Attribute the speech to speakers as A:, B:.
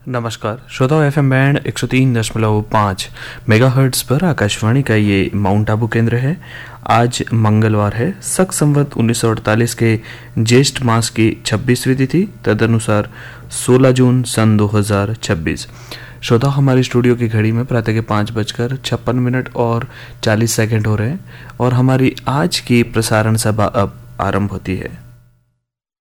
A: नमस्कार श्रोताओं, FM band 103.5 megahertz पर आकाशवाणी का ये माउंट आबू केंद्र है। आज मंगलवार है, शक संवत 1948 के ज्येष्ठ मास की 26वीं तिथि, तदनुसार 16 जून सन 2026। श्रोता, हमारी स्टूडियो की घड़ी में प्रातः के 5:56 और 40 सेकंड हो रहे हैं और हमारी आज की प्रसारण सभा अब आरंभ होती है।